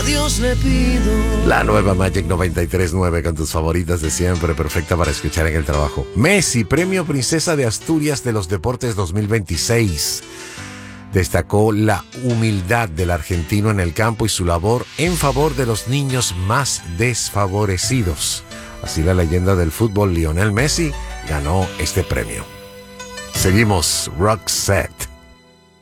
Dios le pido. La nueva Magic 93.9 con tus favoritas de siempre, perfecta para escuchar en el trabajo. Messi, Premio Princesa de Asturias de los Deportes 2026. Destacó la humildad del argentino en el campo y su labor en favor de los niños más desfavorecidos. Así la leyenda del fútbol Lionel Messi ganó este premio. Seguimos, Roxette.